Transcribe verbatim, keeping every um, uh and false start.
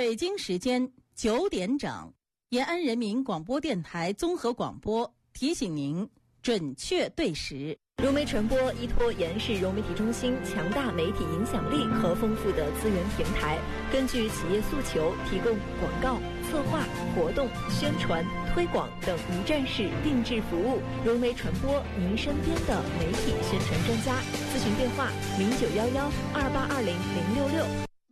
北京时间九点整，延安人民广播电台综合广播提醒您准确对时。 融媒传播依托延世融媒体中心强大媒体影响力和丰富的资源平台，根据企业诉求，提供广告、策划、活动、宣传、推广等一站式定制服务。融媒传播，您身边的媒体宣传专家。咨询电话：零九幺幺二八二零零六六。